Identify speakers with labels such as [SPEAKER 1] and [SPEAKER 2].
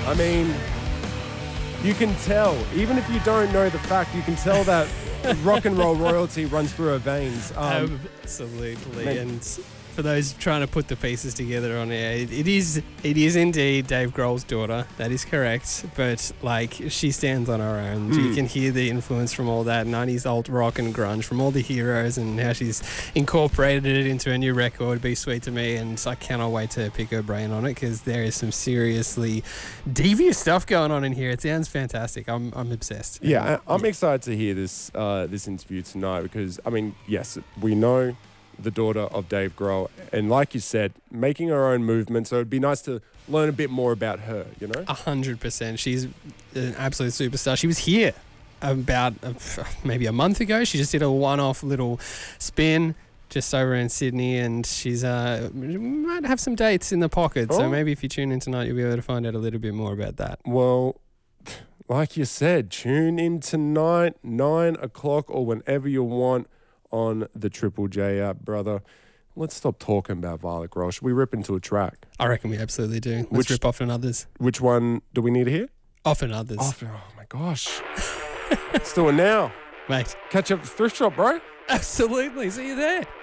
[SPEAKER 1] I mean, you can tell, even if you don't know the fact, you can tell that rock and roll royalty runs through her veins.
[SPEAKER 2] Absolutely.
[SPEAKER 1] Man.
[SPEAKER 2] And for those trying to put the pieces together on air, it is indeed Dave Grohl's daughter. That is correct. But like, she stands on her own. You can hear the influence from all that 90s alt rock and grunge from all the heroes, and how she's incorporated it into a new record, Be Sweet to Me. And I cannot wait to pick her brain on it, because there is some seriously devious stuff going on in here. It sounds fantastic. I'm obsessed.
[SPEAKER 1] Yeah, I'm excited to hear this interview tonight, because, I mean, yes, we know the daughter of Dave Grohl, and like you said, making her own movement, so it'd be nice to learn a bit more about her, you know?
[SPEAKER 2] 100%. She's an absolute superstar. She was here about maybe a month ago. She just did a one-off little spin just over in Sydney, and she's might have some dates in the pocket, so maybe if you tune in tonight, you'll be able to find out a little bit more about that.
[SPEAKER 1] Well, like you said, tune in tonight, 9 o'clock, or whenever you want, on the Triple J app, brother. Let's stop talking about Violet Grohl. Should we rip into a track?
[SPEAKER 2] I reckon we absolutely do. Let's rip off Another's.
[SPEAKER 1] Which one do we need to hear?
[SPEAKER 2] Off Another's.
[SPEAKER 1] Oh my gosh. Let's do it now.
[SPEAKER 2] Mate.
[SPEAKER 1] Catch up at the thrift shop, bro.
[SPEAKER 2] Absolutely. See you there.